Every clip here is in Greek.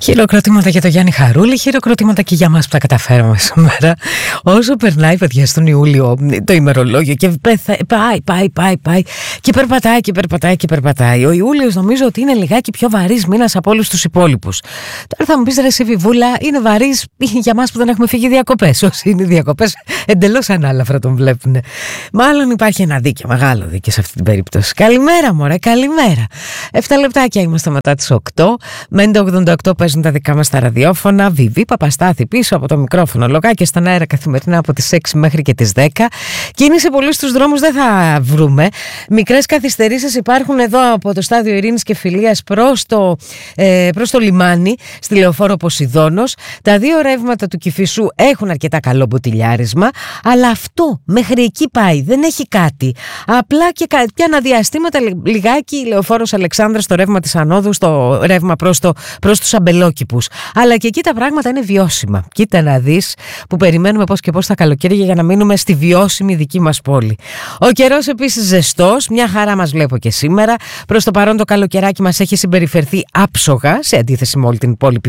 Χειροκροτήματα για το Γιάννη Χαρούλη, χειροκροτήματα και για μας που τα καταφέραμε σήμερα. Όσο περνάει, παιδιά, στον Ιούλιο το ημερολόγιο και πάει και περπατάει. Ο Ιούλιος νομίζω ότι είναι λιγάκι πιο βαρύς μήνας από όλους τους υπόλοιπους. Τώρα θα μου πεις, ρε εσύ Βιβούλα, είναι βαρύς για μας που δεν έχουμε φύγει διακοπές. Όσοι είναι διακοπές, εντελώς ανάλαφρα τον βλέπουν. Μάλλον υπάρχει ένα δίκαιο, μεγάλο δίκαιο σε αυτή την περίπτωση. Καλημέρα, μωρέ, καλημέρα. 7 λεπτάκια είμαστε μετά τις 8. Με 88 παίζουν τα δικά μας τα ραδιόφωνα. Βιβί Παπαστάθη πίσω από το μικρόφωνο. Λογάκια στον αέρα καθημερινά από τις 6 μέχρι και τις 10. Κίνηση πολύ στους δρόμους δεν θα βρούμε. Μικρές καθυστερήσεις υπάρχουν εδώ από το στάδιο Ειρήνης και Φιλίας προς το λιμάνι, στη Λεωφόρο Ποσειδώνος. Τα δύο ρεύματα του Κηφισού έχουν αρκετά καλό μποτιλιάρισμα, αλλά αυτό μέχρι εκεί πάει. Δεν έχει κάτι. Απλά και αναδιαστήματα λιγάκι η Λεωφόρος Αλεξάνδρας στο ρεύμα της Ανόδου, στο ρεύμα προς τους αμπελόκηπους. Αλλά και εκεί τα πράγματα είναι βιώσιμα. Κοίτα να δεις που περιμένουμε πώς και πώς τα καλοκαίρια για να μείνουμε στη βιώσιμη δική μας πόλη. Ο καιρός επίσης ζεστός, μια χαρά μας βλέπω και σήμερα. Προς το παρόν το καλοκαιράκι μας έχει συμπεριφερθεί άψογα σε αντίθεση με όλη την υπόλοιπη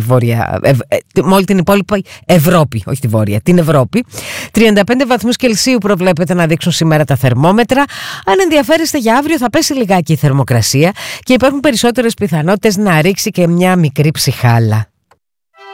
Ευρώπη, όχι τη Βόρεια, την Ευρώπη. 35 βαθμούς Κελσίου προβλέπεται να δείξουν σήμερα τα θερμόμετρα. Αν ενδιαφέρεστε για αύριο θα πέσει λιγάκι η θερμοκρασία και υπάρχουν περισσότερες πιθανότητες να ρίξει και μια μικρή ψυχάλα.